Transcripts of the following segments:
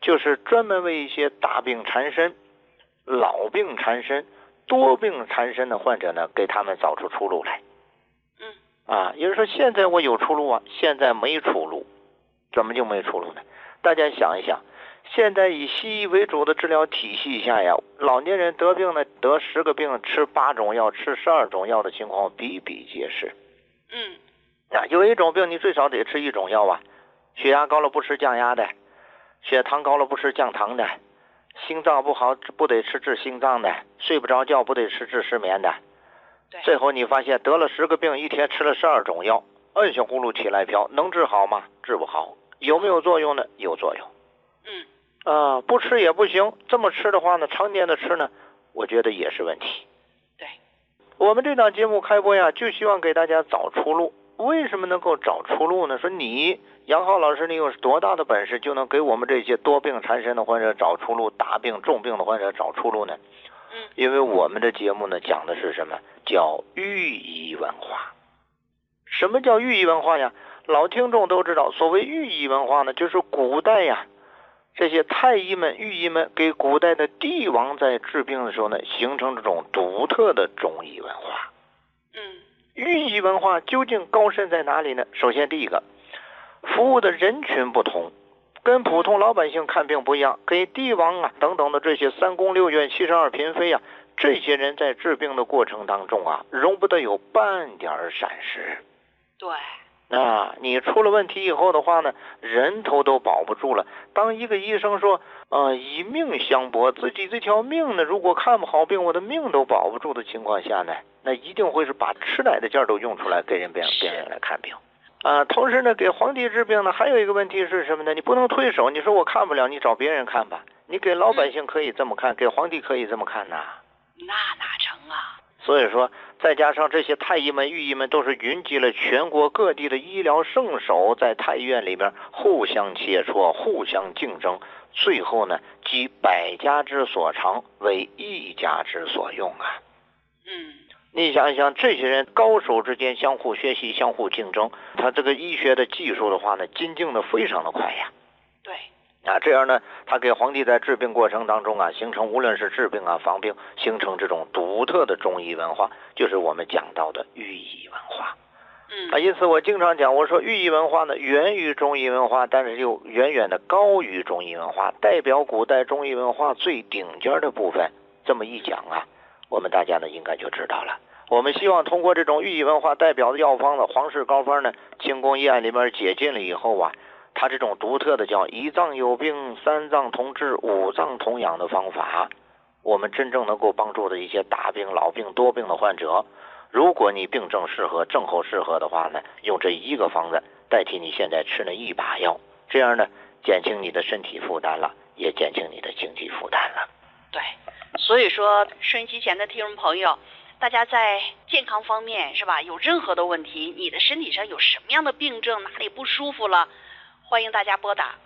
就是专门为一些大病缠身、老病缠身、多病缠身的患者呢，给他们找出出路来。也就是说现在我有出路啊，现在没出路。怎么就没出路呢？大家想一想，现在以西医为主的治疗体系下呀，老年人得病呢，得10个病吃8种药，吃12种药的情况比比皆是。有一种病你最少得吃1种药啊，血压高了不吃降压的，血糖高了不吃降糖的，心脏不好不得吃治心脏的，睡不着觉不得吃治失眠的。最后你发现得了10个病，一天吃了12种药，摁下葫芦起来瓢，能治好吗？治不好。有没有作用呢？有作用。不吃也不行，这么吃的话呢，常年的吃呢，我觉得也是问题。 对， 我们这档节目开播呀，就希望给大家找出路。为什么能够找出路呢？说你杨浩老师，你有多大的本事就能给我们这些多病缠身的患者找出路，大病重病的患者找出路呢？因为我们的节目呢，讲的是什么？叫寓医文化。什么叫寓医文化呀？老听众都知道，所谓寓医文化呢，就是古代呀，这些太医们、御医们给古代的帝王在治病的时候呢，形成这种独特的中医文化。寓医文化究竟高深在哪里呢？首先第一个，服务的人群不同，跟普通老百姓看病不一样，给帝王啊等等的这些3宫6院72嫔妃啊，这些人在治病的过程当中啊，容不得有半点闪失。 对， 你出了问题以后的话呢，人头都保不住了。当一个医生说以命相搏，自己这条命呢，如果看不好病，我的命都保不住的情况下呢，那一定会是把吃奶的劲儿都用出来给病人来看病。同时呢，给皇帝治病呢，还有一个问题是什么呢？你不能推手，你说我看不了，你找别人看吧。你给老百姓可以这么看，给皇帝可以这么看呐？ 那哪成啊？ 所以说，再加上这些太医们、御医们都是云集了全国各地的医疗圣手，在太医院里边互相切磋、互相竞争，最后呢，集百家之所长为一家之所用啊。你想一想，这些人高手之间相互学习、相互竞争，他这个医学的技术的话呢，精进的非常的快呀。 对。 这样呢，他给皇帝在治病过程当中啊，形成无论是治病啊、防病，形成这种独特的中医文化，就是我们讲到的寓医文化。因此我经常讲，我说寓医文化呢，源于中医文化，但是又远远的高于中医文化，代表古代中医文化最顶尖的部分。这么一讲啊，我们大家呢应该就知道了。我们希望通过这种寓医文化代表的药方的皇氏膏方呢，清宫医案里面解禁了以后啊，它这种独特的叫1脏有病3脏同治5脏同养的方法，我们真正能够帮助的一些大病老病多病的患者，如果你病症适合症候适合的话呢，用这一个方子代替你现在吃那1把药，这样呢减轻你的身体负担了，也减轻你的经济负担了。 对，所以说收音机前的听众朋友，大家在健康方面是吧，有任何的问题，你的身体上有什么样的病症，哪里不舒服了，欢迎大家拨打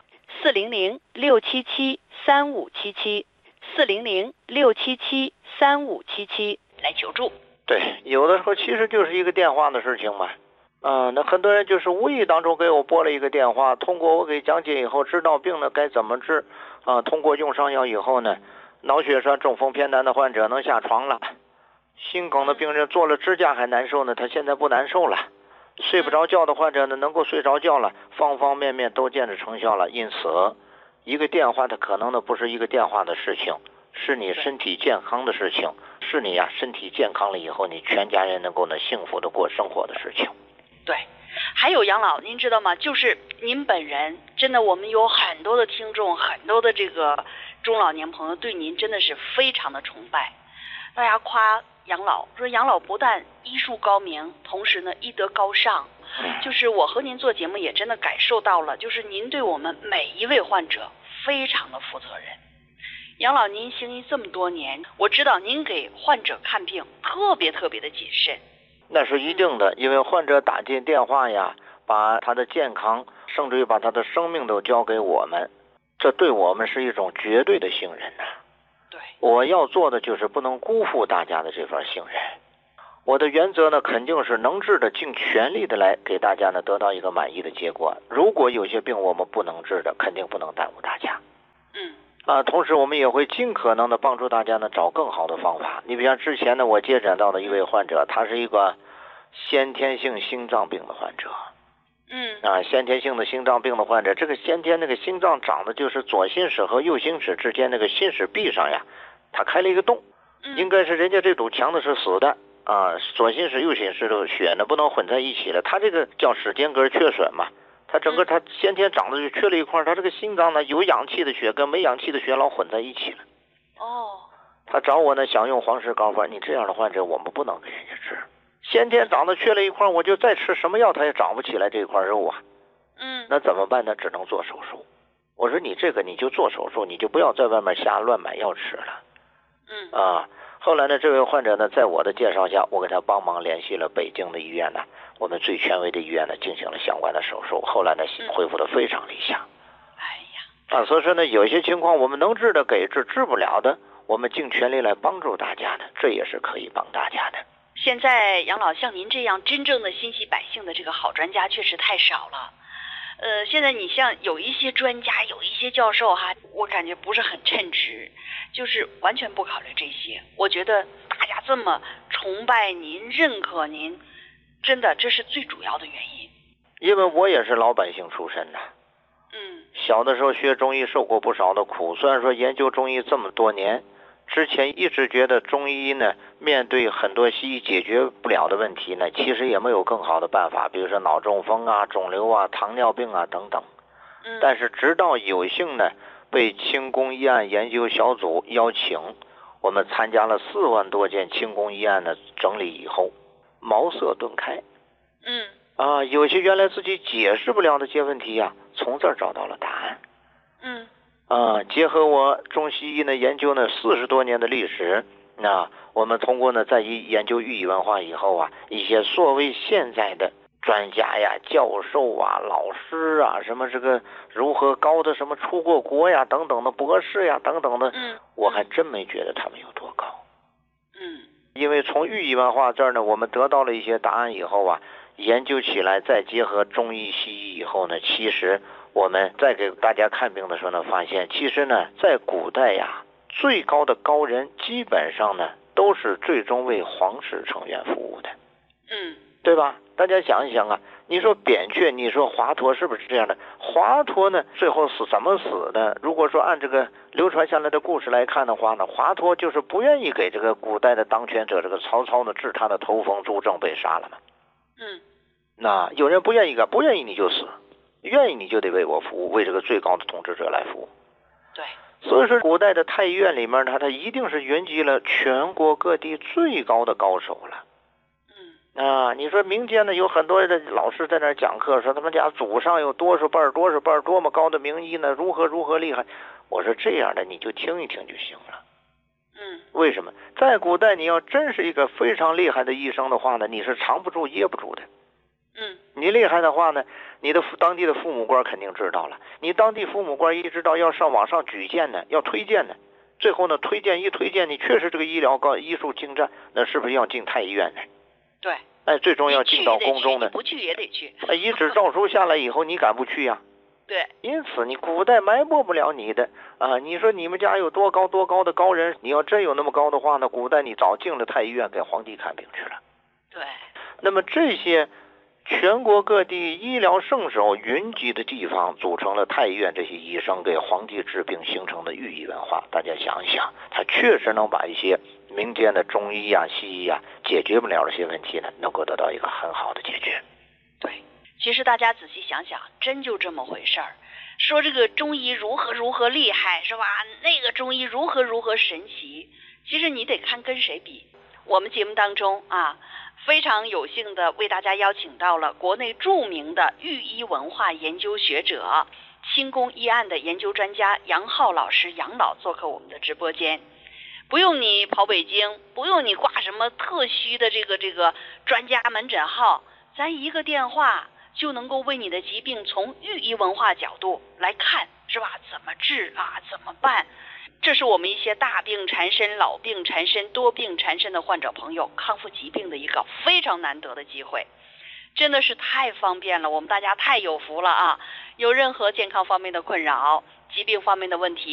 400-677-3577，400-677-3577来求助。 对，有的时候其实就是一个电话的事情嘛。那很多人就是无意当中给我拨了一个电话，通过我给讲解以后，知道病呢该怎么治。通过用上药以后呢，脑血栓中风偏瘫的患者能下床了，心梗的病人做了支架还难受呢，他现在不难受了。睡不着觉的患者呢，能够睡着觉了，方方面面都见着成效了。因此，一个电话它可能的不是一个电话的事情，是你身体健康的事情，是你身体健康了以后，你全家人能够幸福的过生活的事情。 对，还有杨老，您知道吗？就是您本人，真的，我们有很多的听众，很多的这个中老年朋友对您真的是非常的崇拜，大家夸杨老，说杨老不但医术高明，同时呢医德高尚。就是我和您做节目也真的感受到了，就是您对我们每一位患者非常的负责任。杨老，您行医这么多年，我知道您给患者看病特别的谨慎。 那是一定的，因为患者打进电话呀，把他的健康甚至于把他的生命都交给我们，这对我们是一种绝对的信任呐。 对， 我要做的就是不能辜负大家的这份信任。我的原则呢，肯定是能治的尽全力的来给大家呢得到一个满意的结果。如果有些病我们不能治的，肯定不能耽误大家。 同时我们也会尽可能的帮助大家呢找更好的方法。你比如像之前呢我接诊到的一位患者，他是一个先天性心脏病的患者。先天性的心脏病的患者，这个先天那个心脏长的就是左心室和右心室之间那个心室壁上呀，它开了一个洞，应该是人家这堵墙呢是死的左心室右心室的血呢不能混在一起了，它这个叫室间隔缺损嘛，它整个它先天长的就缺了一块，它这个心脏呢有氧气的血跟没氧气的血老混在一起了。他找我呢想用黄石膏方，你这样的患者我们不能给人家治。先天长得缺了一块，我就再吃什么药它也长不起来这一块肉啊。那怎么办呢？只能做手术。我说你这个你就做手术，你就不要在外面瞎乱买药吃了。后来呢，这位患者呢，在我的介绍下，我给他帮忙联系了北京的医院呢，我们最权威的医院呢，进行了相关的手术。后来呢，恢复的非常理想。所以说呢，有些情况我们能治的给治，治不了的，我们尽全力来帮助大家的，这也是可以帮大家的。 现在杨老像您这样真正的心系百姓的这个好专家确实太少了。现在你像有一些专家，有一些教授我感觉不是很称职，就是完全不考虑这些。我觉得大家这么崇拜您、认可您，真的这是最主要的原因。 因为我也是老百姓出身的。小的时候学中医受过不少的苦，虽然说研究中医这么多年，之前一直觉得中医呢面对很多西医解决不了的问题呢，其实也没有更好的办法，比如说脑中风肿瘤糖尿病等等。但是直到有幸呢被清宫医案研究小组邀请，我们参加了4万多件清宫医案的整理以后，茅塞顿开。有些原来自己解释不了的些问题从这儿找到了答案。结合我中西医呢研究呢40多年的历史，我们通过呢在研究寓意文化以后一些所谓现在的专家教授老师什么这个如何高的什么出过国等等的博士等等的，我还真没觉得他们有多高。因为从寓意文化这儿呢，我们得到了一些答案以后研究起来，再结合中医西医以后呢，其实我们再给大家看病的时候呢，发现其实呢，在古代最高的高人基本上呢，都是最终为皇室成员服务的。对吧？大家想一想你说扁鹊，你说华佗，是不是这样的？华佗呢，最后是怎么死的？如果说按这个流传下来的故事来看的话呢，华佗就是不愿意给这个古代的当权者这个曹操呢治他的头风，朱正被杀了嘛。那有人不愿意不愿意你就死，愿意你就得为我服务，为这个最高的统治者来服务。 对， 所以说古代的太医院里面它一定是云集了全国各地最高的高手了。你说民间呢有很多的老师在那讲课，说他们家祖上有多少辈多么高的名医呢，如何厉害。我说这样的你就听一听就行了。为什么？在古代你要真是一个非常厉害的医生的话呢，你是藏不住掖不住的。你厉害的话呢，你的当地的父母官肯定知道了，你当地父母官一知道要往上举荐呢，要推荐呢，最后呢推荐你确实这个医术精湛，那是不是要进太医院呢？ 对， 最终要进到宫中呢， 不去也得去。 一纸诏书下来以后，你敢不去对， 因此你古代埋没不了你的你说你们家有多高的高人，你要真有那么高的话呢，古代你早进了太医院给皇帝看病去了。 对， 那么这些全国各地医疗圣手云集的地方，组成了太医院，这些医生给皇帝治病形成的寓意文化。大家想一想，它确实能把一些民间的中医西医解决不了这些问题呢，能够得到一个很好的解决。 对，其实大家仔细想想，真就这么回事儿。说这个中医如何厉害是吧？那个中医如何神奇，其实你得看跟谁比。我们节目当中非常有幸的为大家邀请到了国内著名的寓医文化研究学者、清宫医案的研究专家杨浩老师杨老做客我们的直播间。不用你跑北京，不用你挂什么特需的这个专家门诊号，咱一个电话就能够为你的疾病从寓医文化角度来看，是吧？怎么治怎么办？这是我们一些大病缠身、老病缠身、多病缠身的患者朋友康复疾病的一个非常难得的机会，真的是太方便了，我们大家太有福了有任何健康方面的困扰、疾病方面的问题，